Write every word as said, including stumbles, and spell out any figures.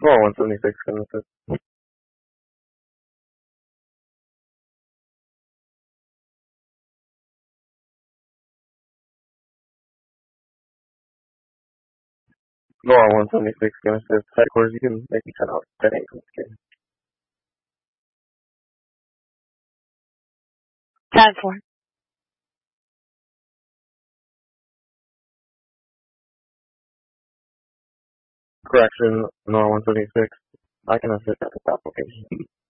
Law one seventy-six, can assist. Law one seventy-six, can assist. Headquarters, you can make me ten out, ten eight from this case. ten four. Correction, Law one seventy-six, I can assist at this application.